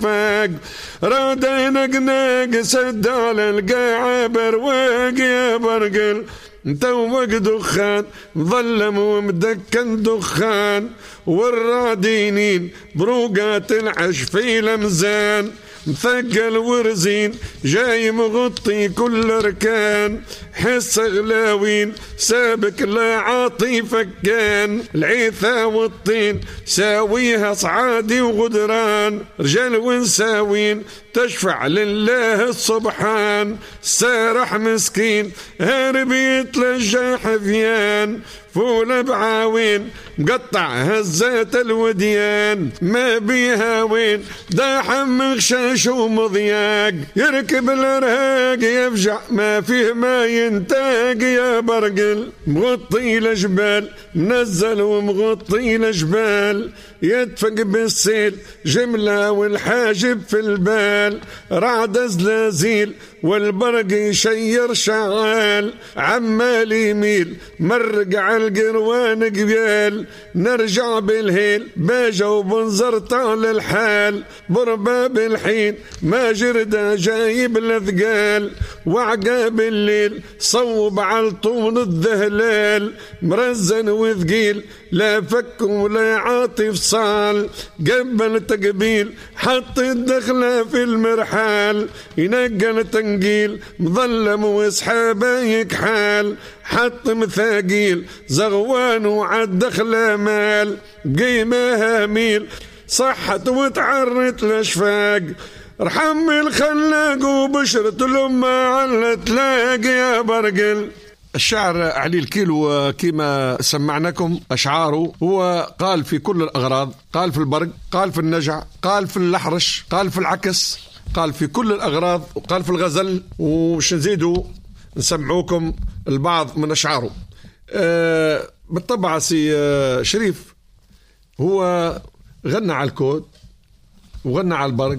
فاق رادا نقناق سد على القاعبر واق يا برقل متوق دخان مظلم ومدكن دخان والرادينين بروقات العش في لمزان مثقل ورزين جاي مغطي كل ركان حس غلاوين سابك لا عاطفك كان العيثة والطين ساويها صعادي وغدران رجال ونساوين تشفع لله السبحان سارح مسكين هارب يتلجى حفيان فول بعاوين مقطع هزات الوديان ما بيها وين داحم مغشاش ومضياق يركب الارهاق يفجع ما فيه ما ينتاق يا برقل مغطي الجبال منزل ومغطي الجبال يدفق بالسيل جملة والحاجب في البال رعد زلازيل والبرق يشير شعال عمال يميل مرقع القروان قبيل نرجع بالهيل باجا وبنظر طال الحال برباب الحين ما جردة جايب الثقال وعقاب الليل صوب على طول الذهلال مرزن وثقيل لا فك ولا عاطف صال قبل تقبيل حط الدخلة في المرحال ينقل تنقيل مظلم واسحابه يكحال حط مثاقيل زغوان وعالدخلة مال قيمها ميل صحت وتعرت الاشفاق رحم الخلاق وبشرة الأمة على تلاق يا برقل. الشاعر علي الكيلو كما سمعناكم أشعاره هو قال في كل الأغراض، قال في البرق، قال في النجع، قال في الأحرش، قال في العكس، قال في كل الأغراض، وقال في الغزل. وش نزيدوا نسمعوكم البعض من أشعاره. بالطبع سي شريف هو غنى على الكود وغنى على البرق